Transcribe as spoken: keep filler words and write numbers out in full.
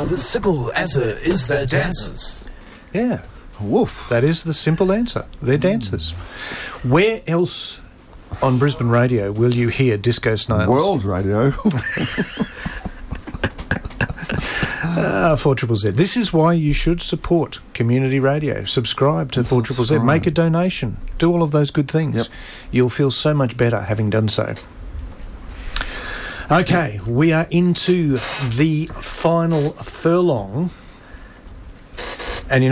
the simple answer is they're dancers. Yeah. Woof. That is the simple answer. They're dancers. Where else on Brisbane radio will you hear Disco Snails? World radio. Ah, four Z Z. This is why you should support community radio. Subscribe to four Z Z. Subscribe. Make a donation. Do all of those good things. Yep. You'll feel so much better having done so. Okay, we are into the final furlong